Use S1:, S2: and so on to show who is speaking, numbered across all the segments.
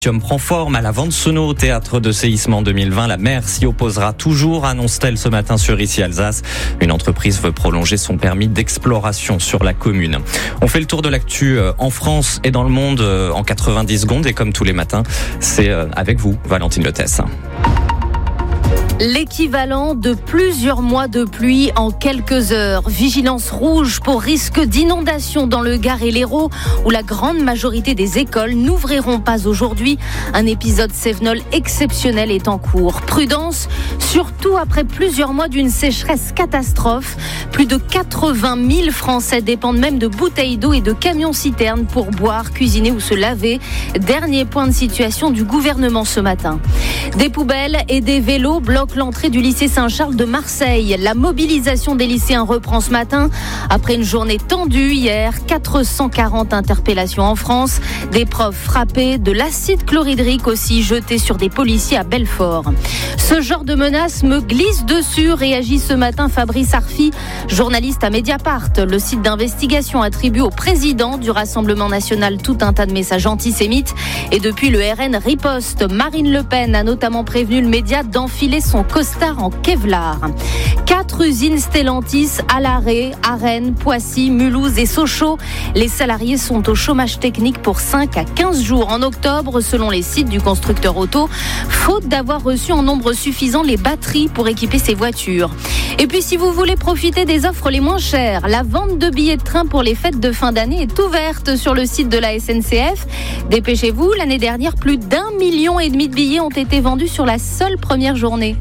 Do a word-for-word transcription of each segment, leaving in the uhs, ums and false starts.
S1: Lithium prend forme à la Vansono au théâtre de séisme deux mille vingt. La maire s'y opposera toujours, annonce-t-elle ce matin sur Ici Alsace. Une entreprise veut prolonger son permis d'exploration sur la commune. On fait le tour de l'actu en France et dans le monde en quatre-vingt-dix secondes et comme tous les matins, c'est avec vous, Valentine Lethesse.
S2: L'équivalent de plusieurs mois de pluie en quelques heures. Vigilance rouge pour risque d'inondation dans le Gard et l'Hérault, où la grande majorité des écoles n'ouvriront pas aujourd'hui. Un épisode cévenol exceptionnel est en cours. Prudence, surtout après plusieurs mois d'une sécheresse catastrophe. Plus de quatre-vingt mille Français dépendent même de bouteilles d'eau et de camions-citernes pour boire, cuisiner ou se laver. Dernier point de situation du gouvernement ce matin. Des poubelles et des vélos bloquent l'entrée du lycée Saint-Charles de Marseille. La mobilisation des lycéens reprend ce matin. Après une journée tendue hier, quatre cent quarante interpellations en France. Des profs frappés, de l'acide chlorhydrique aussi jeté sur des policiers à Belfort. Ce genre de menace me glisse dessus, réagit ce matin Fabrice Arfi, journaliste à Mediapart. Le site d'investigation attribue au président du Rassemblement national tout un tas de messages antisémites. Et depuis, le R N riposte. Marine Le Pen a notamment prévenu le média d'enfiler son costard en Kevlar. Quatre usines Stellantis à l'arrêt, à Rennes, Poissy, Mulhouse et Sochaux. Les salariés sont au chômage technique pour cinq à quinze jours en octobre, selon les sites du constructeur auto, faute d'avoir reçu en nombre suffisant les batteries pour équiper ses voitures. Et puis si vous voulez profiter des offres les moins chères, la vente de billets de train pour les fêtes de fin d'année est ouverte sur le site de la S N C F. Dépêchez-vous, l'année dernière, plus d'un million et demi de billets ont été vendus sur la seule première journée.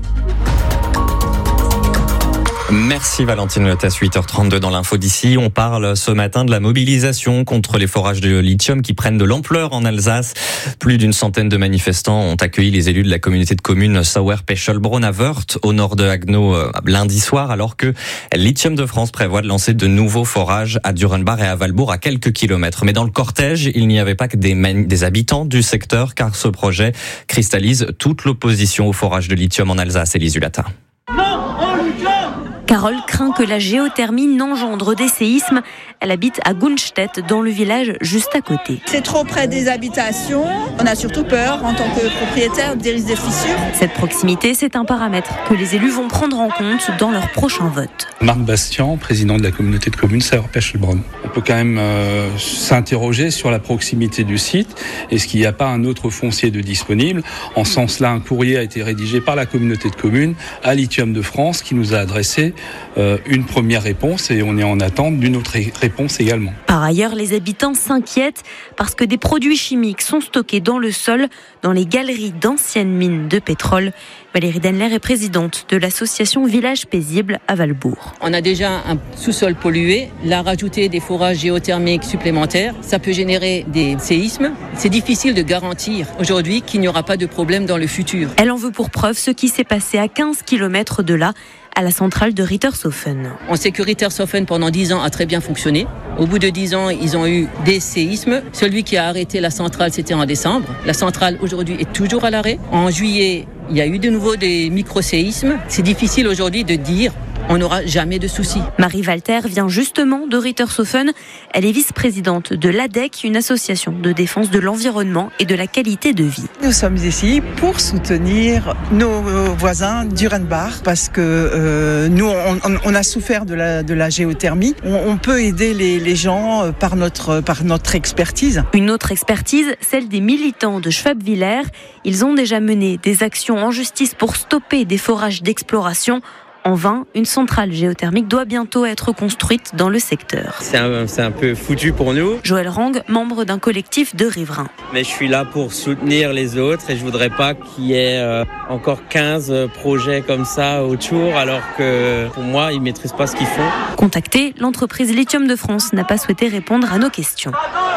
S1: Merci Valentine Lethesse, huit heures trente-deux dans l'info d'ici. On parle ce matin de la mobilisation contre les forages de lithium qui prennent de l'ampleur en Alsace. Plus d'une centaine de manifestants ont accueilli les élus de la communauté de communes Sauer-Pechelbronn à Wörth, au nord de Haguenau, lundi soir, alors que Lithium de France prévoit de lancer de nouveaux forages à Durenbach et à Walbourg à quelques kilomètres. Mais dans le cortège, il n'y avait pas que des, man- des habitants du secteur, car ce projet cristallise toute l'opposition au forage de lithium en Alsace. Élise Hulata.
S3: Carole craint que la géothermie n'engendre des séismes. Elle habite à Gunstedt, dans le village juste à côté.
S4: C'est trop près des habitations. On a surtout peur, en tant que propriétaire, des risques de fissures.
S3: Cette proximité, c'est un paramètre que les élus vont prendre en compte dans leur prochain vote.
S5: Marc Bastian, président de la communauté de communes Sauer-Pechelbronn. On peut quand même euh, s'interroger sur la proximité du site. Est-ce qu'il n'y a pas un autre foncier de disponible ? En ce sens-là, un courrier a été rédigé par la communauté de communes à Lithium de France qui nous a adressé euh, une première réponse et on est en attente d'une autre réponse également.
S3: Par ailleurs, les habitants s'inquiètent parce que des produits chimiques sont stockés dans le sol, dans les galeries d'anciennes mines de pétrole. Valérie Denler est présidente de l'association Village Paisible à Walbourg.
S6: On a déjà un sous-sol pollué. Là, rajouter des forages géothermiques supplémentaires, ça peut générer des séismes. C'est difficile de garantir aujourd'hui qu'il n'y aura pas de problème dans le futur.
S3: Elle en veut pour preuve ce qui s'est passé à quinze kilomètres de là, à la centrale de Rittershofen.
S6: On sait que Rittershofen, pendant dix ans, a très bien fonctionné. Au bout de dix ans, ils ont eu des séismes. Celui qui a arrêté la centrale, c'était en décembre. La centrale, aujourd'hui, est toujours à l'arrêt. En juillet, il y a eu de nouveau des micro-séismes. C'est difficile aujourd'hui de dire on n'aura jamais de soucis.
S3: Marie Walter vient justement de Rittershofen. Elle est vice-présidente de l'A D E C, une association de défense de l'environnement et de la qualité de vie.
S7: Nous sommes ici pour soutenir nos voisins d'Urenbach parce que euh, nous, on, on a souffert de la, de la géothermie. On, on peut aider les, les gens par notre, par notre expertise.
S3: Une autre expertise, celle des militants de Schwabwiller. Ils ont déjà mené des actions en justice pour stopper des forages d'exploration. En vain, une centrale géothermique doit bientôt être construite dans le secteur.
S8: C'est un, c'est un peu foutu pour nous.
S3: Joël Rang, membre d'un collectif de riverains.
S8: Mais je suis là pour soutenir les autres et je voudrais pas qu'il y ait euh, encore quinze projets comme ça autour alors que pour moi, ils maîtrisent pas ce qu'ils font.
S3: Contactée, l'entreprise Lithium de France n'a pas souhaité répondre à nos questions.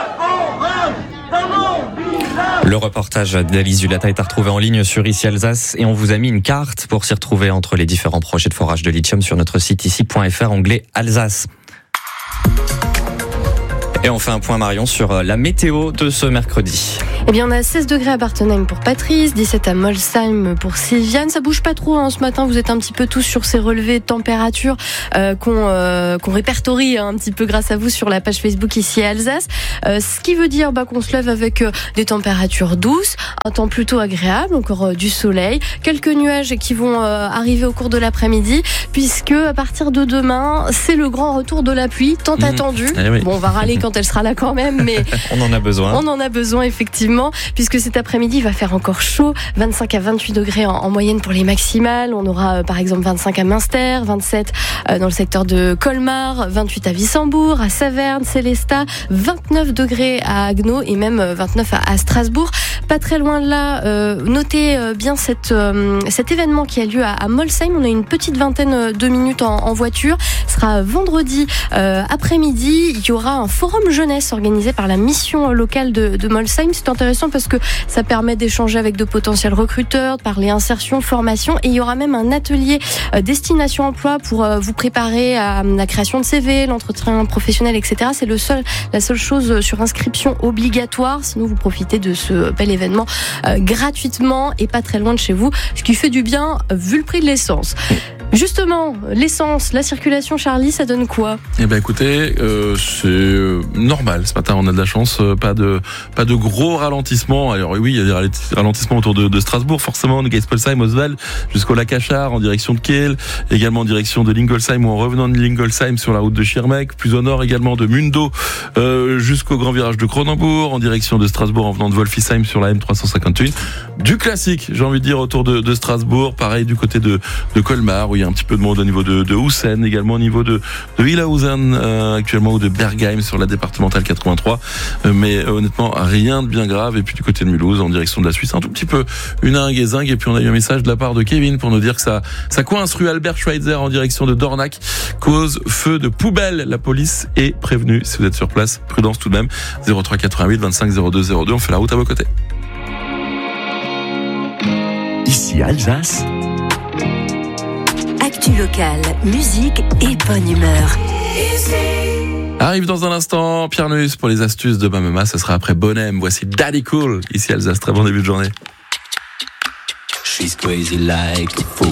S1: Le reportage d'Élise Hulata est à retrouver en ligne sur Ici Alsace et on vous a mis une carte pour s'y retrouver entre les différents projets de forage de lithium sur notre site ici point f r, onglet Alsace. Et on fait un point, Marion, sur la météo de ce mercredi.
S9: Eh bien, on a seize degrés à Bartenheim pour Patrice, dix-sept à Molsheim pour Sylviane. Ça bouge pas trop hein, ce matin. Vous êtes un petit peu tous sur ces relevés de température euh, qu'on, euh, qu'on répertorie hein, un petit peu grâce à vous sur la page Facebook ici à Alsace. Euh, ce qui veut dire bah, qu'on se lève avec euh, des températures douces, un temps plutôt agréable, encore euh, du soleil, quelques nuages qui vont euh, arriver au cours de l'après-midi, puisque à partir de demain, c'est le grand retour de la pluie, tant mmh. attendue.
S1: Eh oui.
S9: Bon, on va râler quand elle sera là quand même, mais
S1: on en a besoin.
S9: On en a besoin effectivement. Puisque cet après-midi, il va faire encore chaud, vingt-cinq à vingt-huit degrés en, en moyenne pour les maximales. On aura euh, par exemple vingt-cinq à Münster, vingt-sept euh, dans le secteur de Colmar, vingt-huit à Wissembourg, à Saverne, Célestat, vingt-neuf degrés à Haguenau et même vingt-neuf à, à Strasbourg. Pas très loin de là, euh, notez euh, bien cette, euh, cet événement qui a lieu à, à Molsheim. On a une petite vingtaine de minutes en, en voiture. Ce sera vendredi euh, après-midi. Il y aura un forum jeunesse organisé par la mission locale de, de Molsheim. C'est intéressant parce que ça permet d'échanger avec de potentiels recruteurs, de parler insertion, formation, et il y aura même un atelier euh, destination emploi pour euh, vous préparer à la création de C V, l'entretien professionnel, et cetera. C'est le seul, la seule chose sur inscription obligatoire. Sinon, vous profitez de ce bel événement euh, gratuitement et pas très loin de chez vous, ce qui fait du bien vu le prix de l'essence. Justement, l'essence, la circulation, Charlie, ça donne quoi ?
S10: Eh ben écoutez, euh, c'est normal. Ce matin, on a de la chance, pas de pas de gros ralentissements. Alors oui, il y a des ralentissements autour de, de Strasbourg, forcément, de Geispolsheim, Oswald, jusqu'au lac Achard, en direction de Kehl, également en direction de Lingolsheim ou en revenant de Lingolsheim sur la route de Schirmeck, plus au nord également de Mundo euh, jusqu'au grand virage de Cronenbourg, en direction de Strasbourg en venant de Wolfisheim sur la M trois cent cinquante et un. Du classique, j'ai envie de dire, autour de, de Strasbourg, pareil du côté de, de Colmar, où il y a un petit peu de monde au niveau de, de Houssen, également au niveau de, de Illhausen euh, actuellement, ou de Bergheim sur la départementale quatre-vingt-trois, euh, mais euh, honnêtement rien de bien grave. Et puis du côté de Mulhouse en direction de la Suisse, un tout petit peu une zingue et zingue. Et puis on a eu un message de la part de Kevin pour nous dire que ça, ça coince rue Albert Schweitzer en direction de Dornach, cause feu de poubelle. La police est prévenue. Si vous êtes sur place, prudence tout de même. zéro trois quatre-vingt-huit vingt-cinq zéro deux zéro deux, on fait la route à vos côtés.
S11: Ici Alsace,
S12: actu locale, musique et bonne humeur.
S10: Arrive dans un instant Pierre Neus pour les astuces de Mamema. Ce sera après Bonhem. Voici Daddy Cool ici Alsace. Très bon début de journée.
S13: She's crazy like a fool.